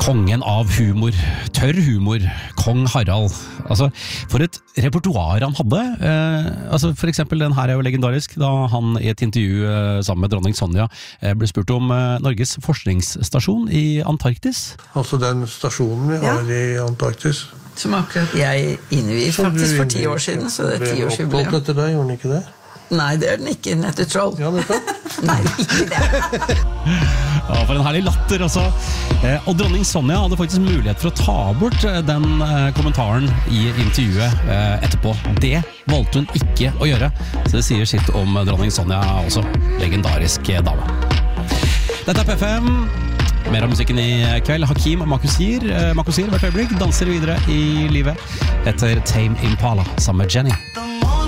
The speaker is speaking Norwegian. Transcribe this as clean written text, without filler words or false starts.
Kongen av humor, tørr humor, Kong Harald. Altså, for et repertoar han hadde. For eksempel den her er jo legendarisk, da han i et intervju sammen med dronning Sonja ble spurt om Norges forskningsstasjon i Antarktis. Altså den stasjonen vi har i Antarktis. Som akkurat jeg innviet faktisk for 10 år siden, så det er 10-årsjubileum. Ble oppholdt etter deg, gjorde den ikke det? Nei, det er den ikke, Nette Troll. Ja, nettopp. Nei, ikke det. Ja, for en herlig latter også. Og dronning Sonja hadde faktisk mulighet for å ta bort den kommentaren i intervjuet etterpå. Det valgte hun ikke å gjøre, så det sier sitt om dronning Sonja også. Legendarisk dame. Dette er P5. Mer av musikken i kveld. Hakim Makosir hvert øyeblikk danser videre i livet etter Tame Impala sammen med Jenny.